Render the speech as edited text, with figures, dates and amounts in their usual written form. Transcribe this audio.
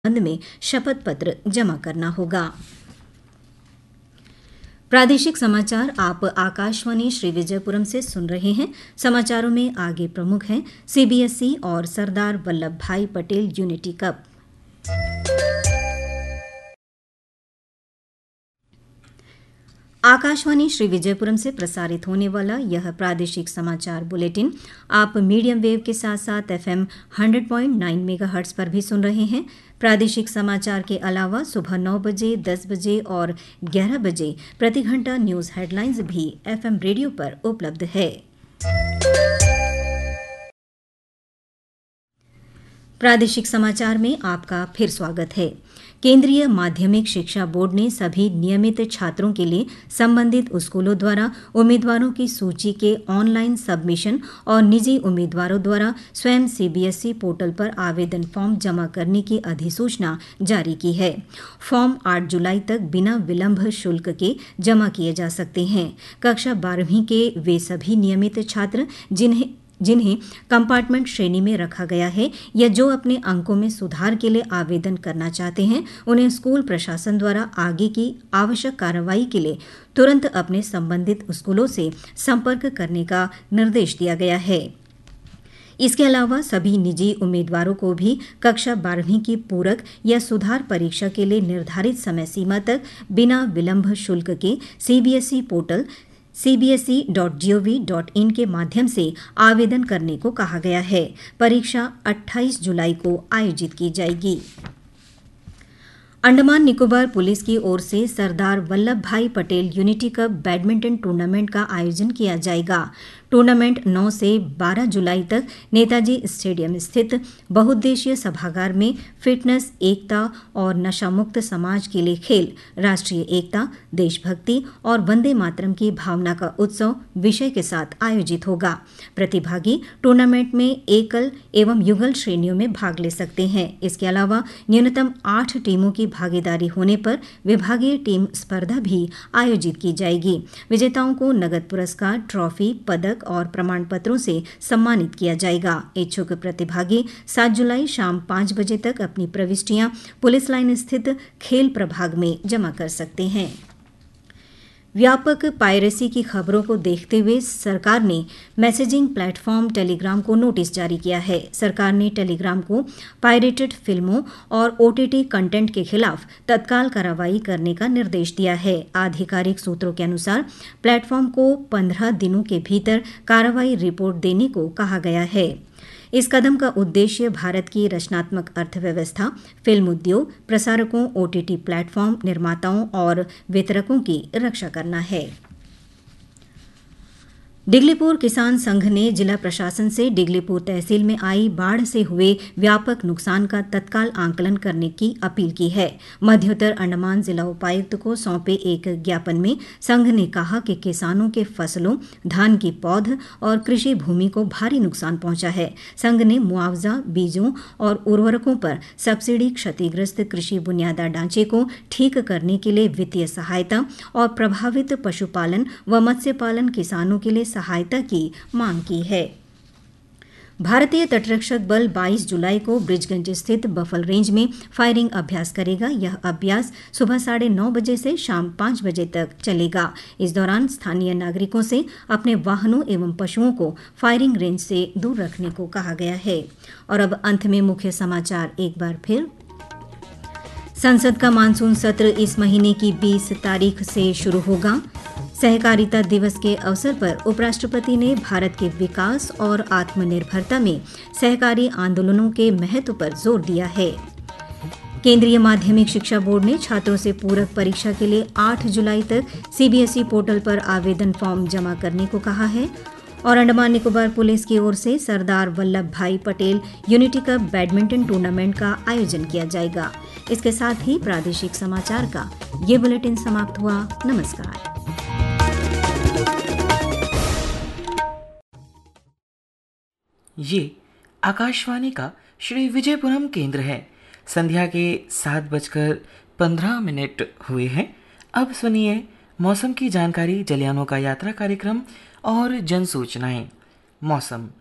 संबंध में शपथ पत्र जमा करना होगा। प्रादेशिक समाचार आप आकाशवाणी श्री विजयपुरम से सुन रहे हैं। समाचारों में आगे प्रमुख हैं सीबीएसई और सरदार वल्लभ भाई पटेल यूनिटी कप। आकाशवाणी श्री विजयपुरम से प्रसारित होने वाला यह प्रादेशिक समाचार बुलेटिन आप मीडियम वेव के साथ साथ FM 100.9 मेगाहर्ट्ज पर भी सुन रहे हैं। प्रादेशिक समाचार के अलावा सुबह 9 बजे, 10 बजे और 11 बजे प्रति घंटा न्यूज़ हेडलाइंस भी FM रेडियो पर उपलब्ध है। प्रादेशिक समाचार में आपका फिर स्वागत है। केंद्रीय माध्यमिक शिक्षा बोर्ड ने सभी नियमित छात्रों के लिए संबंधित स्कूलों द्वारा उम्मीदवारों की सूची के ऑनलाइन सबमिशन और निजी उम्मीदवारों द्वारा स्वयं सीबीएसई पोर्टल पर आवेदन फॉर्म जमा करने की अधिसूचना जारी की है। फॉर्म 8 जुलाई तक बिना विलंब शुल्क के जमा किए जा सकते हैं। कक्षा 12वीं के वे सभी नियमित छात्र जिन्हें कंपार्टमेंट श्रेणी में रखा गया है या जो अपने अंकों में सुधार के लिए आवेदन करना चाहते हैं, उन्हें स्कूल प्रशासन द्वारा आगे की आवश्यक कार्रवाई के लिए तुरंत अपने संबंधित स्कूलों से संपर्क करने का निर्देश दिया गया है। इसके अलावा सभी निजी उम्मीदवारों को भी कक्षा 12वीं की पूरक या सुधार परीक्षा के लिए निर्धारित समय सीमा तक बिना विलंब शुल्क के सीबीएसई पोर्टल cbse.gov.in के माध्यम से आवेदन करने को कहा गया है। परीक्षा 28 जुलाई को आयोजित की जाएगी। अंडमान निकोबार पुलिस की ओर से सरदार वल्लभ भाई Patel unity cup badminton tournament का आयोजन किया जाएगा। टूर्नामेंट 9 से 12 जुलाई तक नेताजी स्टेडियम स्थित बहुउद्देशीय सभागार में फिटनेस, एकता और नशा मुक्त समाज के लिए खेल, राष्ट्रीय एकता, देशभक्ति और वंदे मातरम की भावना का उत्सव विषय के साथ आयोजित होगा। प्रतिभागी टूर्नामेंट में एकल एवं युगल श्रेणियों में भाग ले सकते हैं। इसके अलावा न्यूनतम 8 टीमों की भागीदारी होने पर विभागीय टीम स्पर्धा भी आयोजित की जाएगी। विजेताओं को नगद पुरस्कार, ट्रॉफी, पदक और प्रमाण पत्रों से सम्मानित किया जाएगा। इच्छुक प्रतिभागी 7 जुलाई शाम 5 बजे तक अपनी प्रविष्टियां पुलिस लाइन स्थित खेल प्रभाग में जमा कर सकते हैं। व्यापक पायरेसी की खबरों को देखते हुए सरकार ने मैसेजिंग प्लेटफॉर्म टेलीग्राम को नोटिस जारी किया है। सरकार ने टेलीग्राम को पायरेटेड फिल्मों और ओटीटी कंटेंट के खिलाफ तत्काल कार्रवाई करने का निर्देश दिया है। आधिकारिक सूत्रों के अनुसार प्लेटफॉर्म को 15 दिनों के भीतर कार्रवाई रिपोर्ट देने को कहा गया है। इस कदम का उद्देश्य भारत की रचनात्मक अर्थव्यवस्था, फिल्म उद्योग, प्रसारकों, ओटीटी प्लेटफॉर्म निर्माताओं और वितरकों की रक्षा करना है। डिगलीपुर किसान संघ ने जिला प्रशासन से डिगलीपुर तहसील में आई बाढ़ से हुए व्यापक नुकसान का तत्काल आंकलन करने की अपील की है। मध्योत्तर अंडमान जिला उपायुक्त को सौंपे एक ज्ञापन में संघ ने कहा कि किसानों के फसलों, धान की पौध और कृषि भूमि को भारी नुकसान पहुंचा है। संघ ने मुआवजा, बीजों और उर्वरकों पर सब्सिडी, क्षतिग्रस्त कृषि बुनियादी ढांचे को ठीक करने के लिए वित्तीय सहायता और प्रभावित पशुपालन व मत्स्य पालन किसानों के लिए सहायता की मांग की है। भारतीय तटरक्षक बल 22 जुलाई को ब्रिजगंज स्थित बफल रेंज में फायरिंग अभ्यास करेगा। यह अभ्यास सुबह 9:30 बजे से शाम 5 बजे तक चलेगा। इस दौरान स्थानीय नागरिकों से अपने वाहनों एवं पशुओं को फायरिंग रेंज से दूर रखने को कहा गया है। और अब अंत में मुख्य समाचार एक बार फिर। संसद का मानसून सत्र इस महीने की 20 तारीख से शुरू होगा। सहकारिता दिवस के अवसर पर उपराष्ट्रपति ने भारत के विकास और आत्मनिर्भरता में सहकारी आंदोलनों के महत्व पर जोर दिया है। केंद्रीय माध्यमिक शिक्षा बोर्ड ने छात्रों से पूरक परीक्षा के लिए 8 जुलाई तक सीबीएसई पोर्टल पर आवेदन फॉर्म जमा करने को कहा है। और अंडमान निकोबार पुलिस की ओर से सरदार वल्लभ भाई Patel unity cup badminton tournament का आयोजन किया जाएगा। इसके साथ ही प्रादेशिक समाचार का ये बुलेटिन समाप्त हुआ। नमस्कार। ये आकाशवाणी का श्री विजयपुरम केंद्र है। संध्या के 7:15 हुए हैं। अब सुनिए मौसम की जानकारी, जलियानों का यात्रा कार्यक्रम और जन सूचनाएं। मौसम